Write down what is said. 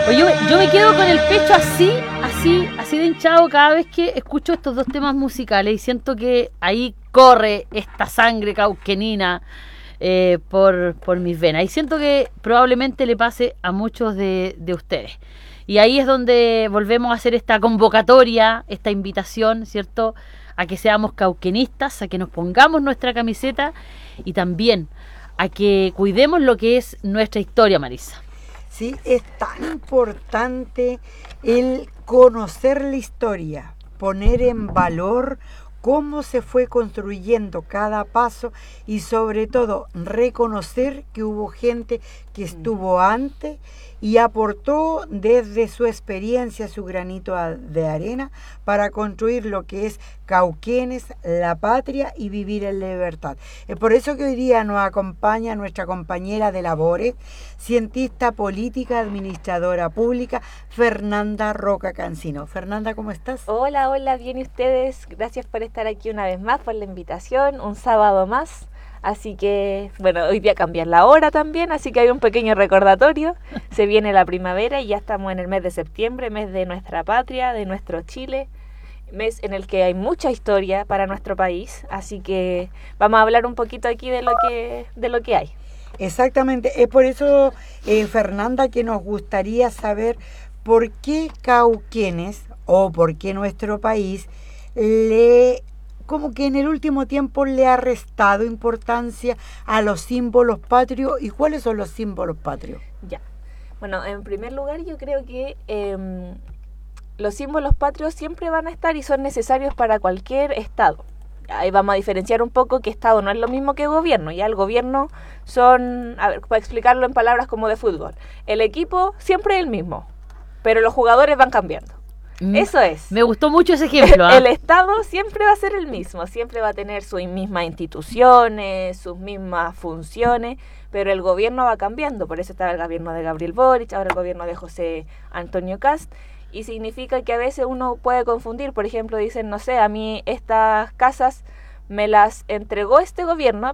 Oye, yo me quedo con el pecho así de hinchado cada vez que escucho estos dos temas musicales y siento que ahí corre esta sangre cauquenina por mis venas. Y siento que probablemente le pase a muchos de ustedes. Y ahí es donde volvemos a hacer esta convocatoria, esta invitación, ¿cierto? A que seamos cauquenistas, a que nos pongamos nuestra camiseta y también a que cuidemos lo que es nuestra historia, Marisa. Sí, es tan importante el conocer la historia, poner en valor cómo se fue construyendo cada paso y sobre todo reconocer que hubo gente que estuvo antes y aportó desde su experiencia su granito de arena para construir lo que es Cauquenes, la patria y vivir en libertad. Es por eso que hoy día nos acompaña nuestra compañera de labores, cientista política, administradora pública, Fernanda Roca Cancino. Fernanda, ¿cómo estás? Hola, bien, ¿y ustedes? Gracias por estar aquí una vez más, por la invitación, un sábado más. Así que, bueno, hoy día cambiar la hora también, así que hay un pequeño recordatorio. Se viene la primavera y ya estamos en el mes de septiembre, mes de nuestra patria, de nuestro Chile, mes en el que hay mucha historia para nuestro país, así que vamos a hablar un poquito aquí de lo que hay. Exactamente, es por eso, Fernanda, que nos gustaría saber por qué Cauquenes o por qué nuestro país como que en el último tiempo le ha restado importancia a los símbolos patrios. ¿Y cuáles son los símbolos patrios? Ya, bueno, en primer lugar yo creo que los símbolos patrios siempre van a estar y son necesarios para cualquier estado. Ahí vamos a diferenciar un poco que estado no es lo mismo que gobierno. Ya el gobierno son, a ver, para explicarlo en palabras como de fútbol, el equipo siempre es el mismo, pero los jugadores van cambiando. Eso es. Me gustó mucho ese ejemplo. El Estado siempre va a ser el mismo, siempre va a tener sus mismas instituciones, sus mismas funciones, pero el gobierno va cambiando. Por eso estaba el gobierno de Gabriel Boric, ahora el gobierno de José Antonio Kast, y significa que a veces uno puede confundir. Por ejemplo, dicen, no sé, a mí estas casas me las entregó este gobierno,